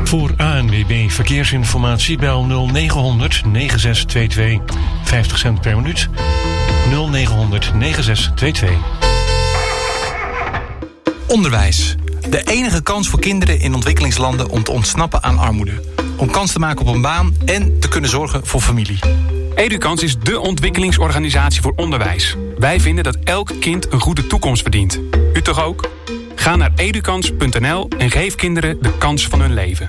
Voor ANWB Verkeersinformatie bel 0900 9622. 50 cent per minuut. 0900 9622. Onderwijs. De enige kans voor kinderen in ontwikkelingslanden om te ontsnappen aan armoede. Om kans te maken op een baan en te kunnen zorgen voor familie. Edukans is dé ontwikkelingsorganisatie voor onderwijs. Wij vinden dat elk kind een goede toekomst verdient. U toch ook? Ga naar edukans.nl en geef kinderen de kans van hun leven.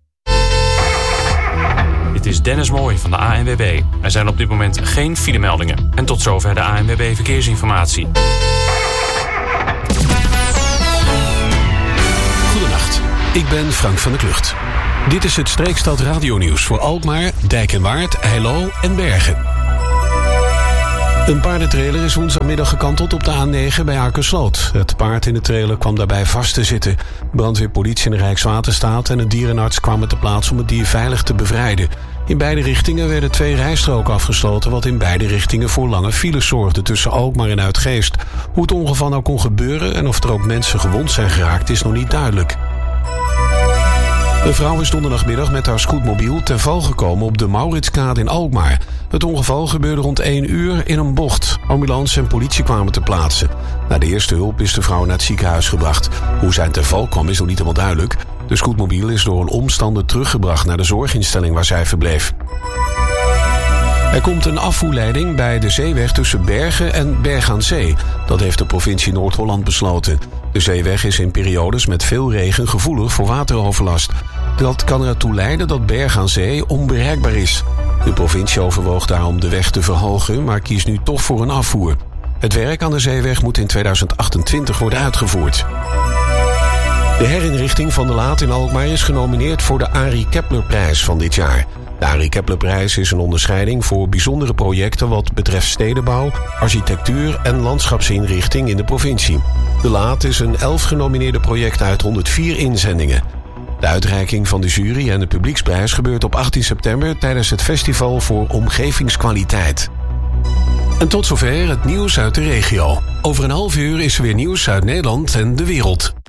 Dit is Dennis Mooij van de ANWB. Er zijn op dit moment geen filemeldingen. En tot zover de ANWB Verkeersinformatie. Goedenacht, ik ben Frank van der Klucht. Dit is het Streekstad radionieuws voor Alkmaar, Dijk en Waard, Heilo en Bergen. Een paardentrailer is woensdagmiddag gekanteld op de A9 bij Akersloot. Het paard in de trailer kwam daarbij vast te zitten. Brandweer, politie en de Rijkswaterstaat en een dierenarts kwamen ter plaatse om het dier veilig te bevrijden. In beide richtingen werden 2 rijstroken afgesloten, wat in beide richtingen voor lange files zorgde tussen Alkmaar en Uitgeest. Hoe het ongeval nou kon gebeuren en of er ook mensen gewond zijn geraakt is nog niet duidelijk. Een vrouw is donderdagmiddag met haar scootmobiel ten val gekomen op de Mauritskade in Alkmaar. Het ongeval gebeurde rond 1 uur in een bocht. Ambulance en politie kwamen ter plaatse. Na de eerste hulp is de vrouw naar het ziekenhuis gebracht. Hoe zij ten val kwam is nog niet helemaal duidelijk. De scootmobiel is door een omstander teruggebracht naar de zorginstelling waar zij verbleef. Er komt een afvoerleiding bij de zeeweg tussen Bergen en Berg aan Zee. Dat heeft de provincie Noord-Holland besloten. De zeeweg is in periodes met veel regen gevoelig voor wateroverlast. Dat kan ertoe leiden dat Berg aan Zee onbereikbaar is. De provincie overwoog daarom de weg te verhogen, maar kiest nu toch voor een afvoer. Het werk aan de zeeweg moet in 2028 worden uitgevoerd. De herinrichting van de Laat in Alkmaar is genomineerd voor de Arie Keplerprijs van dit jaar. De Arie Keplerprijs is een onderscheiding voor bijzondere projecten wat betreft stedenbouw, architectuur en landschapsinrichting in de provincie. De Laat is een 11 genomineerde project uit 104 inzendingen. De uitreiking van de jury en de publieksprijs gebeurt op 18 september tijdens het Festival voor Omgevingskwaliteit. En tot zover het nieuws uit de regio. Over een half uur is er weer nieuws uit Nederland en de wereld.